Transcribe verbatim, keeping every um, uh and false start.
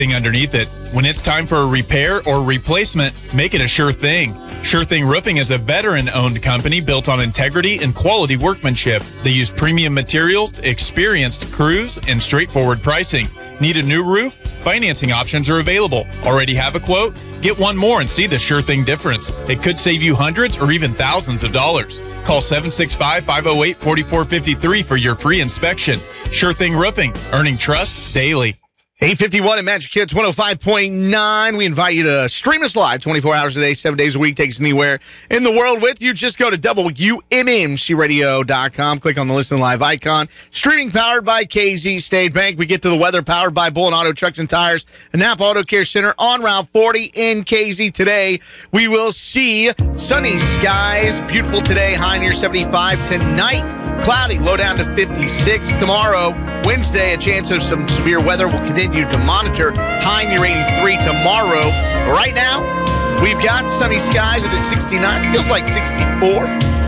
underneath it. When it's time for a repair or replacement, make it a sure thing. Sure Thing Roofing is a veteran-owned company built on integrity and quality workmanship. They use premium materials, experienced crews, and straightforward pricing. Need a new roof? Financing options are available. Already have a quote? Get one more and see the Sure Thing difference. It could save you hundreds or even thousands of dollars. Call seven six five, five oh eight, four four five three for your free inspection. Sure Thing Roofing, earning trust daily. eight fifty-one at Magic Kids one oh five point nine. We invite you to stream us live twenty-four hours a day, seven days a week. Take us anywhere in the world with you. Just go to W M M C radio dot com. Click on the Listen Live icon. Streaming powered by K Z State Bank. We get to the weather powered by Bullen Auto Trucks and Tires and Napa Auto Care Center on Route forty in K Z today. We will see sunny skies. Beautiful today. High near seventy-five. Tonight, cloudy. Low down to fifty-six. Tomorrow, Wednesday, a chance of some severe weather. Will continue to monitor. High near eighty-three tomorrow. Right now, we've got sunny skies. It is sixty-nine. Feels like sixty-four.